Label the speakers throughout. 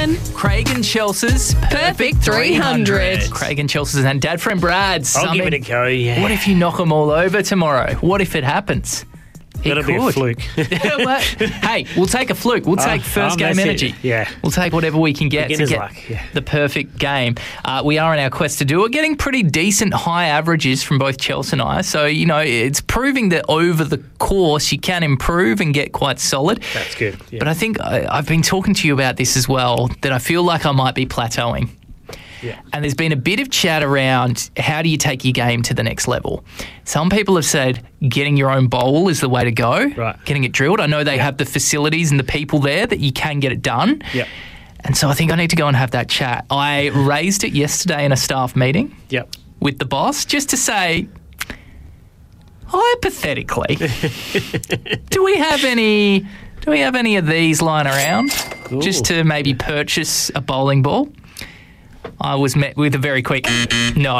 Speaker 1: Craig and Chelsea's Perfect 300. Craig and Chelsea's and Dad Friend Brad's.
Speaker 2: I'll give it a go, yeah.
Speaker 1: What if you knock them all over tomorrow? What if it happens?
Speaker 2: That'll be a fluke.
Speaker 1: Hey, we'll take a fluke. We'll take first game energy.
Speaker 2: Yeah.
Speaker 1: We'll take whatever we can get
Speaker 2: Beginner's
Speaker 1: to get
Speaker 2: luck, yeah.
Speaker 1: the perfect game. We are on our quest to do it, getting pretty decent high averages from both Chelsea and I. So, it's proving that over the course you can improve and get quite solid.
Speaker 2: That's good. Yeah.
Speaker 1: But I think I've been talking to you about this as well, that I feel like I might be plateauing.
Speaker 2: Yeah.
Speaker 1: And there's been a bit of chat around how do you take your game to the next level. Some people have said getting your own bowl is the way to go,
Speaker 2: right.
Speaker 1: Getting it drilled. I know they have the facilities and the people there that you can get it done.
Speaker 2: Yep.
Speaker 1: And so I think I need to go and have that chat. I raised it yesterday in a staff meeting with the boss just to say, hypothetically, do we have any of these lying around just to maybe purchase a bowling ball? I was met with a very quick no.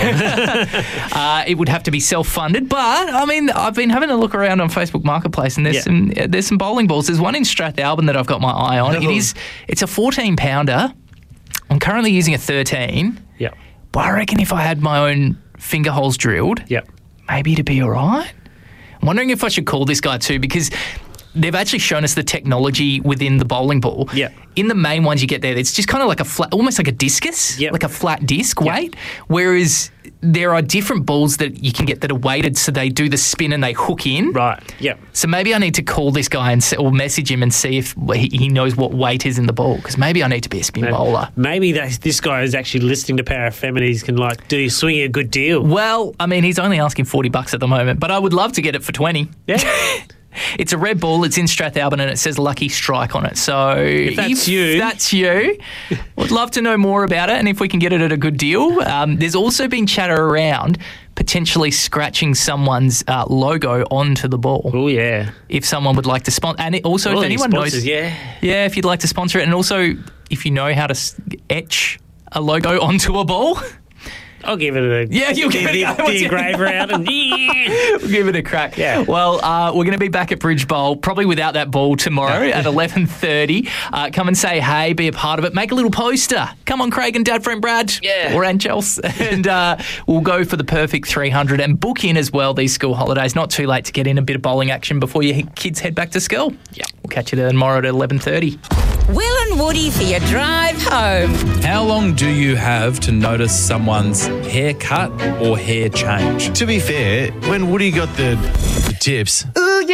Speaker 1: It would have to be self-funded, but I mean, I've been having a look around on Facebook Marketplace, and there's some bowling balls. There's one in Strathalbyn that I've got my eye on. It's a 14-pounder. I'm currently using a 13.
Speaker 2: Yeah.
Speaker 1: But I reckon if I had my own finger holes drilled, maybe it'd be all right. I'm wondering if I should call this guy too, because they've actually shown us the technology within the bowling ball.
Speaker 2: Yeah.
Speaker 1: In the main ones you get there, it's just kind of like a flat, almost like a discus, like a flat disc weight. Whereas there are different balls that you can get that are weighted, so they do the spin and they hook in.
Speaker 2: Right. Yeah.
Speaker 1: So maybe I need to call this guy or message him and see if he knows what weight is in the ball, because maybe I need to be a spin bowler.
Speaker 2: Maybe this guy is actually listening to Power FM and he can do swing a good deal.
Speaker 1: Well, I mean, he's only asking $40 at the moment, but I would love to get it for 20.
Speaker 2: Yeah.
Speaker 1: It's a red ball. It's in Strathalbyn and it says Lucky Strike on it. So if that's you, would love to know more about it and if we can get it at a good deal. There's also been chatter around potentially scratching someone's logo onto the ball.
Speaker 2: Oh, yeah.
Speaker 1: If someone would like to sponsor. And if anyone knows.
Speaker 2: Yeah,
Speaker 1: if you'd like to sponsor it. And also, if you know how to etch a logo onto a ball.
Speaker 2: I'll give it a...
Speaker 1: Yeah, you'll give it
Speaker 2: the engraver out and...
Speaker 1: We'll give it a crack.
Speaker 2: Yeah.
Speaker 1: Well, we're going to be back at Bridge Bowl, probably without that ball tomorrow at 11:30. Come and say hey, be a part of it. Make a little poster. Come on, Craig and Dad Friend Brad.
Speaker 2: Yeah.
Speaker 1: Or Chelsea. And we'll go for the perfect 300 and book in as well these school holidays. Not too late to get in a bit of bowling action before your kids head back to school. Yeah. We'll catch you there tomorrow at 11:30.
Speaker 3: Will and Woody for your drive home.
Speaker 4: How long do you have to notice someone's haircut or hair change?
Speaker 5: To be fair, when Woody got the tips,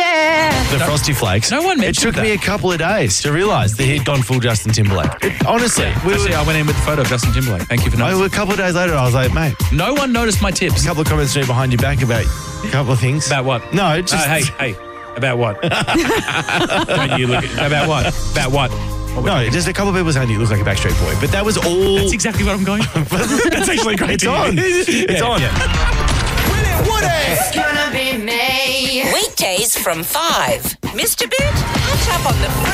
Speaker 5: the Frosty Flakes,
Speaker 4: no one mentioned
Speaker 5: it took me a couple of days to realise that he'd gone full Justin Timberlake. Honestly.
Speaker 4: I went in with the photo of Justin Timberlake. Thank you for noticing.
Speaker 5: A couple of days later, I was like, mate.
Speaker 4: No one noticed my tips.
Speaker 5: A couple of comments behind your back about a couple of things.
Speaker 4: About what?
Speaker 5: No, just...
Speaker 4: Hey. About what? Don't you look at, about what? About what?
Speaker 5: No, just a couple of people saying you look like a Backstreet Boy, but that was all...
Speaker 4: That's exactly what I'm going for. That's actually great.
Speaker 5: It's on. It's on.
Speaker 4: Yeah.
Speaker 3: It's gonna be me. Weekdays from 5. Missed a bit? Catch up on the